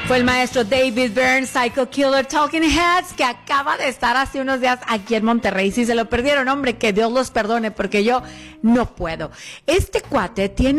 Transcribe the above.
Fue el maestro David Byrne, Psycho Killer, Talking Heads, que acaba de estar hace unos días aquí en Monterrey. Si se lo perdieron, hombre, que Dios los perdone, porque yo no puedo. Este cuate tiene